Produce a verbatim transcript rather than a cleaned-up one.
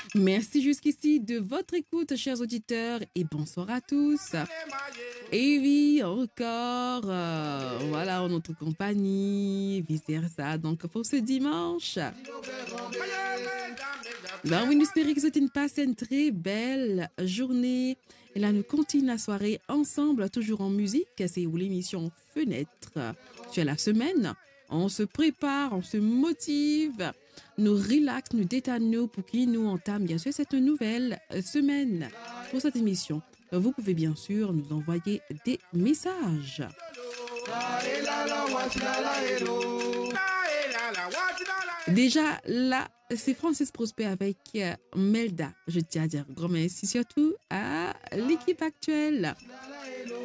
Merci jusqu'ici de votre écoute, chers auditeurs, et bonsoir à tous. Et oui, encore, euh, voilà, en notre compagnie, vice-versa. Donc, pour ce dimanche, ben oui, nous espérons que c'est une passe une très belle journée. Et là, nous continuons la soirée ensemble, toujours en musique. C'est où l'émission Fenêtre sur la semaine. On se prépare, on se motive, nous relaxe, nous détendons pour qu'il nous entame bien sûr cette nouvelle semaine. Pour cette émission, vous pouvez bien sûr nous envoyer des messages. Déjà là, c'est Francis Prosper avec euh, Melda. Je tiens à dire grand merci surtout à l'équipe actuelle.